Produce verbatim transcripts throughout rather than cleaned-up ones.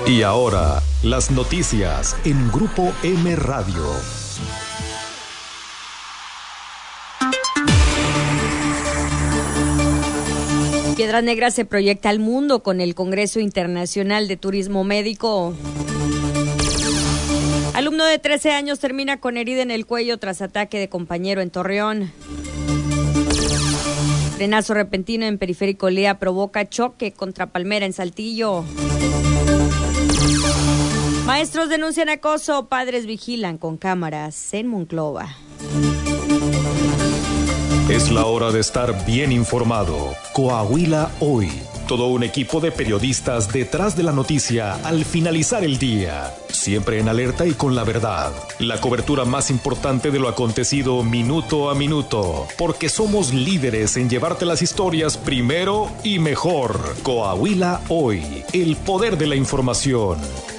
Y ahora, las noticias en Grupo M Radio. Piedras Negras se proyecta al mundo con el Congreso Internacional de Turismo Médico. Alumno de trece años termina con herida en el cuello tras ataque de compañero en Torreón. Frenazo repentino en Periférico Lea provoca choque contra Palmera en Saltillo. Maestros denuncian acoso, padres vigilan con cámaras en Monclova. Es la hora de estar bien informado. Coahuila Hoy. Todo un equipo de periodistas detrás de la noticia al finalizar el día. Siempre en alerta y con la verdad. La cobertura más importante de lo acontecido minuto a minuto. Porque somos líderes en llevarte las historias primero y mejor. Coahuila Hoy. El poder de la información.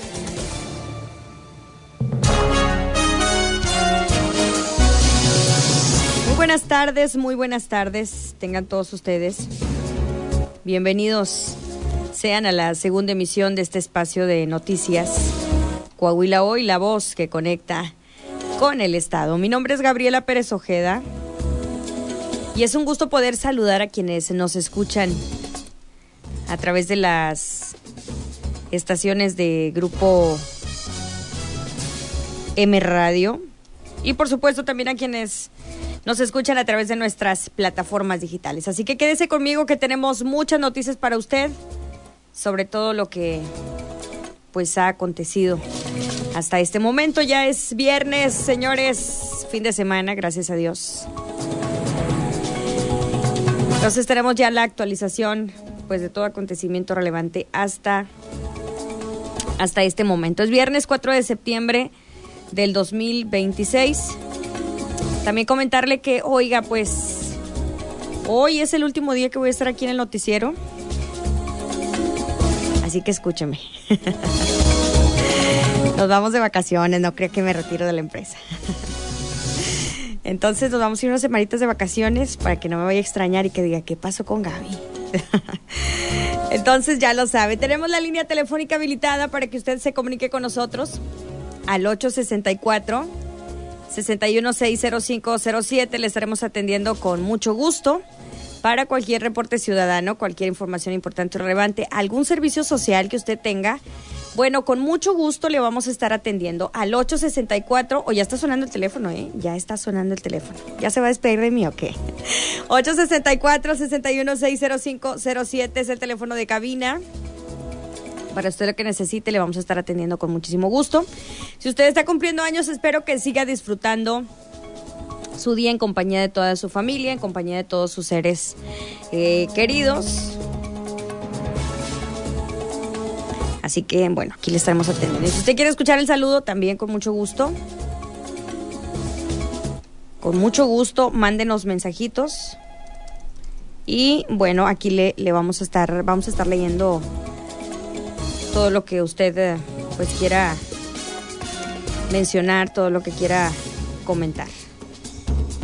Buenas tardes, muy buenas tardes, tengan todos ustedes. Bienvenidos sean a la segunda emisión de este espacio de noticias. Coahuila Hoy, la voz que conecta con el Estado. Mi nombre es Gabriela Pérez Ojeda y es un gusto poder saludar a quienes nos escuchan a través de las estaciones de Grupo M Radio y por supuesto también a quienes nos escuchan a través de nuestras plataformas digitales. Así que quédese conmigo que tenemos muchas noticias para usted, sobre todo lo que pues ha acontecido hasta este momento. Ya es viernes, señores, fin de semana, gracias a Dios. Entonces tenemos ya la actualización pues de todo acontecimiento relevante hasta, hasta este momento. Es viernes cuatro de septiembre del dos mil veintiséis. También comentarle que, oiga, pues, hoy es el último día que voy a estar aquí en el noticiero. Así que escúcheme. Nos vamos de vacaciones, no crea que me retiro de la empresa. Entonces nos vamos a ir unas semanitas de vacaciones para que no me vaya a extrañar y que diga, ¿qué pasó con Gaby? Entonces ya lo sabe. Tenemos la línea telefónica habilitada para que usted se comunique con nosotros al ocho sesenta y cuatro, sesenta y uno seis cero cinco cero siete. Le estaremos atendiendo con mucho gusto para cualquier reporte ciudadano, cualquier información importante o relevante, algún servicio social que usted tenga. Bueno, con mucho gusto le vamos a estar atendiendo al ocho sesenta y cuatro, o ya está sonando el teléfono, ¿eh? Ya está sonando el teléfono. ¿Ya se va a despedir de mí o qué? ocho sesenta y cuatro, sesenta y uno seis cero cinco cero siete es el teléfono de cabina. Para usted lo que necesite, le vamos a estar atendiendo con muchísimo gusto. Si usted está cumpliendo años, espero que siga disfrutando su día en compañía de toda su familia, en compañía de todos sus seres eh, queridos. Así que, bueno, aquí le estaremos atendiendo. Y si usted quiere escuchar el saludo, también con mucho gusto. Con mucho gusto, mándenos mensajitos. Y, bueno, aquí le, le vamos a estar, vamos a estar leyendo todo lo que usted pues quiera mencionar, todo lo que quiera comentar.